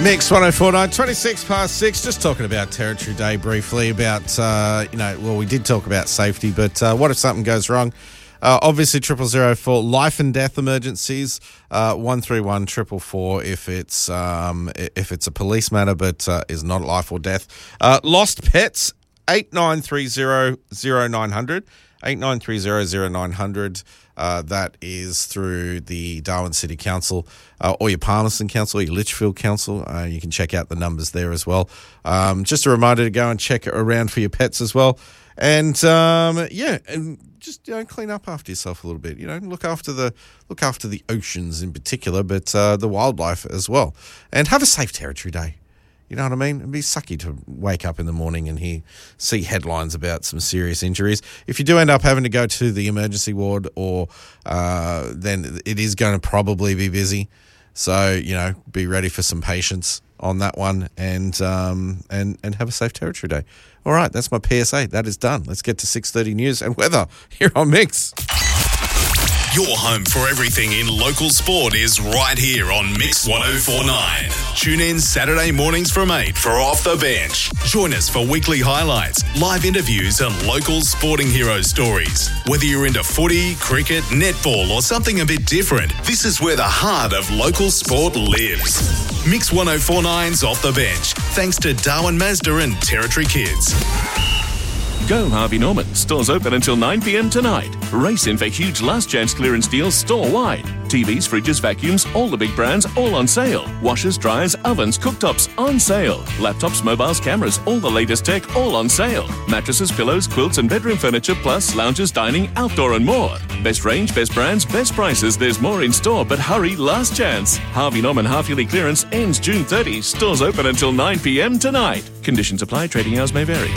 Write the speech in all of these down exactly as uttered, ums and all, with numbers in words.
Mix one oh four point nine, twenty-six past six, just talking about Territory Day briefly, about, uh, you know, well, we did talk about safety, but uh, what if something goes wrong? Uh, obviously, triple zero for life and death emergencies, uh, one three one triple four if it's um, if it's a police matter, but uh, is not life or death. Uh, lost pets, eight nine three zero zero nine hundred, eight nine three zero zero nine hundred. Uh, that is through the Darwin City Council uh, or your Palmerston Council or your Litchfield Council. Uh, you can check out the numbers there as well. Um, just a reminder to go and check around for your pets as well. And, um, yeah, and just, you know, clean up after yourself a little bit. You know, look after the look after the oceans in particular, but uh, the wildlife as well. And have a safe Territory Day. You know what I mean? It'd be sucky to wake up in the morning and hear, see headlines about some serious injuries. If you do end up having to go to the emergency ward, or uh, then it is going to probably be busy. So, you know, be ready for some patience on that one, and um, and and have a safe Territory Day. All right, that's my P S A. That is done. Let's get to six thirty news and weather here on Mix. Your home for everything in local sport is right here on Mix one oh four point nine. Tune in Saturday mornings from eight for Off the Bench. Join us for weekly highlights, live interviews and local sporting hero stories. Whether you're into footy, cricket, netball or something a bit different, this is where the heart of local sport lives. Mix one oh four point nine's Off the Bench, thanks to Darwin Mazda and Territory Kids. Go Harvey Norman. Stores open until nine p.m. tonight. Race in for huge last chance clearance deals store-wide. T Vs, fridges, vacuums, all the big brands, all on sale. Washers, dryers, ovens, cooktops, on sale. Laptops, mobiles, cameras, all the latest tech, all on sale. Mattresses, pillows, quilts and bedroom furniture, plus lounges, dining, outdoor and more. Best range, best brands, best prices. There's more in store, but hurry, last chance. Harvey Norman half-yearly clearance ends June thirtieth. Stores open until nine p.m. tonight. Conditions apply. Trading hours may vary.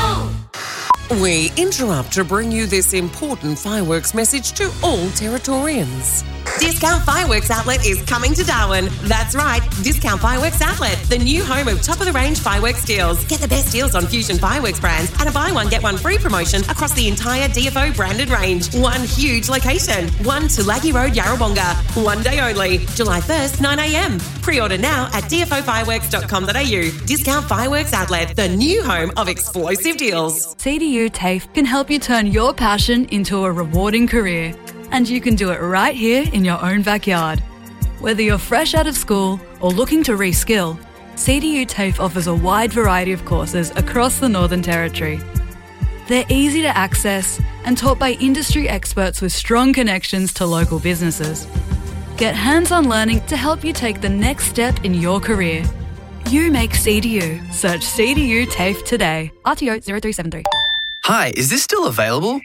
We interrupt to bring you this important fireworks message to all Territorians. Discount Fireworks Outlet is coming to Darwin. That's right, Discount Fireworks Outlet, the new home of top-of-the-range fireworks deals. Get the best deals on Fusion Fireworks brands and a buy one, get one free promotion across the entire D F O branded range. One huge location. one Tulagi Road, Yarrawonga. One day only. July first, nine a.m. Pre-order now at d f o fireworks dot com dot a u. Discount Fireworks Outlet, the new home of explosive deals. C D U TAFE can help you turn your passion into a rewarding career. And you can do it right here in your own backyard. Whether you're fresh out of school or looking to reskill, C D U TAFE offers a wide variety of courses across the Northern Territory. They're easy to access and taught by industry experts with strong connections to local businesses. Get hands-on learning to help you take the next step in your career. You make C D U. Search C D U TAFE today. R T O zero three seven three. Hi, is this still available?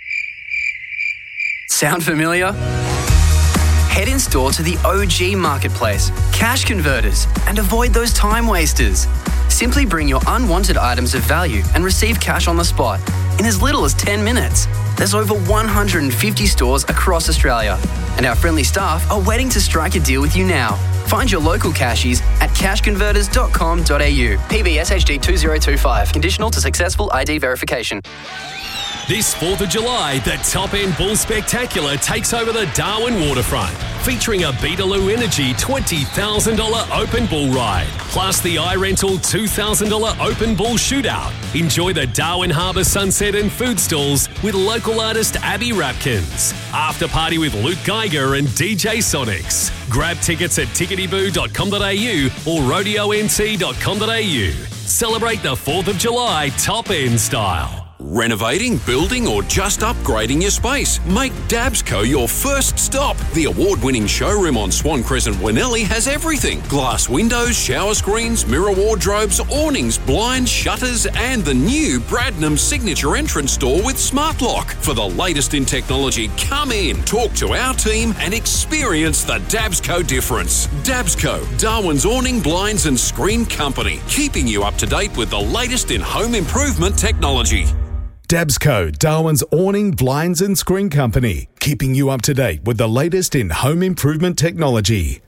Sound familiar? Head in store to the O G Marketplace, Cash Converters, and avoid those time wasters. Simply bring your unwanted items of value and receive cash on the spot in as little as ten minutes. There's over one hundred fifty stores across Australia, and our friendly staff are waiting to strike a deal with you now. Find your local cashies at cash converters dot com dot a u. P B S H G two zero two five. Conditional to successful I D verification. This fourth of July, the Top End Bull Spectacular takes over the Darwin waterfront, featuring a Beetaloo Energy twenty thousand dollars open bull ride, plus the iRental two thousand dollars open bull shootout. Enjoy the Darwin Harbour sunset and food stalls with local artist Abby Rapkins. After party with Luke Geiger and D J Sonics. Grab tickets at ticketyboo dot com dot a u or rodeo n t dot com dot a u. Celebrate the fourth of July Top End style. Renovating, building or just upgrading your space? Make Dabsco your first stop. The award-winning showroom on Swan Crescent, Winnelli has everything. Glass windows, shower screens, mirror wardrobes, awnings, blinds, shutters and the new Bradnam signature entrance door with smart lock. For the latest in technology, come in, talk to our team and experience the Dabsco difference. Dabsco, Darwin's awning, blinds and screen company, keeping you up to date with the latest in home improvement technology. Dabsco, Darwin's awning, blinds and screen company, keeping you up to date with the latest in home improvement technology.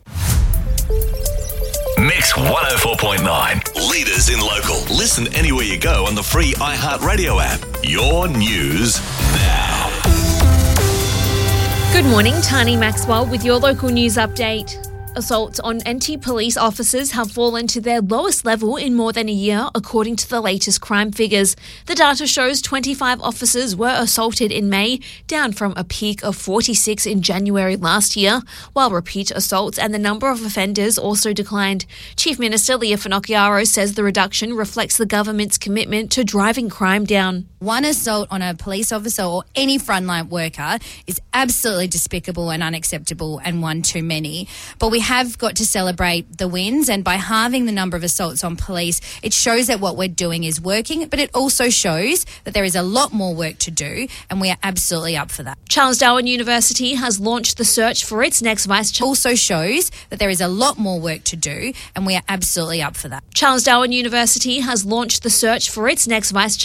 Mix one oh four point nine. Leaders in local. Listen anywhere you go on the free iHeartRadio app. Your news now. Good morning, Tani Maxwell with your local news update. Assaults on anti-police officers have fallen to their lowest level in more than a year, according to the latest crime figures. The data shows twenty-five officers were assaulted in May, down from a peak of forty-six in January last year, while repeat assaults and the number of offenders also declined. Chief Minister Leah Finocchiaro says the reduction reflects the government's commitment to driving crime down. One assault on a police officer or any frontline worker is absolutely despicable and unacceptable and one too many. But we have got to celebrate the wins, and by halving the number of assaults on police, it shows that what we're doing is working, but it also shows that there is a lot more work to do, and we are absolutely up for that. Charles Darwin University has launched the search for its next vice chancellor. Also shows that there is a lot more work to do, and we are absolutely up for that. Charles Darwin University has launched the search for its next vice chancellor.